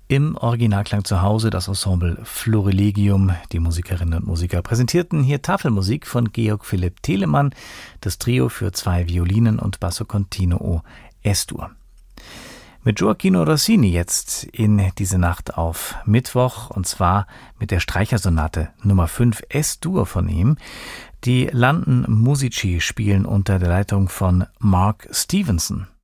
Im Originalklang zu Hause das Ensemble Florilegium. Die Musikerinnen und Musiker präsentierten hier Tafelmusik von Georg Philipp Telemann, das Trio für 2 Violinen und Basso Continuo Es-Dur. Mit Gioacchino Rossini jetzt in diese Nacht auf Mittwoch, und zwar mit der Streichersonate Nummer 5 Es-Dur von ihm. Die London Musici spielen unter der Leitung von Mark Stevenson.